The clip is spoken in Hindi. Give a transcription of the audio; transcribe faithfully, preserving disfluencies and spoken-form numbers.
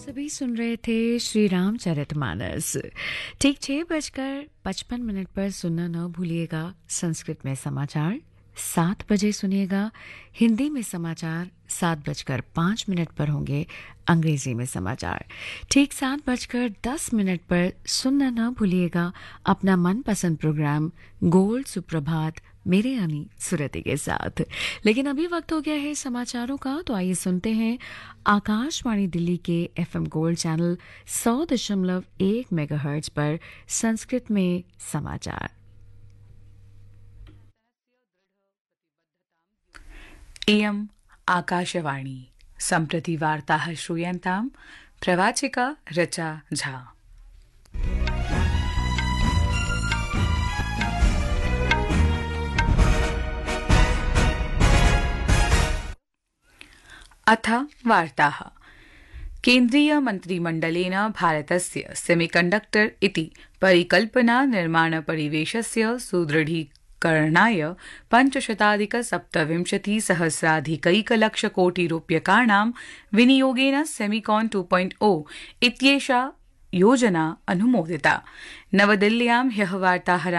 सभी सुन रहे थे श्री रामचरितमानस। ठीक छह बजकर पचपन मिनट पर सुनना न भूलिएगा संस्कृत में समाचार। सात बजे सुनिएगा हिंदी में समाचार। सात बजकर पाँच मिनट पर होंगे अंग्रेजी में समाचार। ठीक सात बजकर दस मिनट पर सुनना न भूलिएगा अपना मनपसंद प्रोग्राम गोल्ड सुप्रभात मेरे यानी सुरति के साथ। लेकिन अभी वक्त हो गया है समाचारों का, तो आइए सुनते हैं आकाशवाणी दिल्ली के एफएम गोल्ड चैनल सौ दशमलव एक मेगाहर्ट्ज पर संस्कृत में समाचार। इयम् आकाशवाणी सम्प्रति वार्ताः श्रूयन्ताम्। प्रवाचिका ऋचा झा। अथ वार्ताः। केन्द्रीय मन्त्रिमण्डलेन भारतस्य सेमीकण्डक्टर इति परिकल्पना निर्माण परिवेशस्य सुदृढीकरणाय पञ्चशताधिक सप्तविंशति सहस्राधिकैकलक्ष कोटि रूप्यकाणां विनियोगेन सेमिकॉन टू पॉइंट ओ इत्येषा योजना अनुमोदिता। नवदिल्ल्यां ह्यः वार्ताहराणां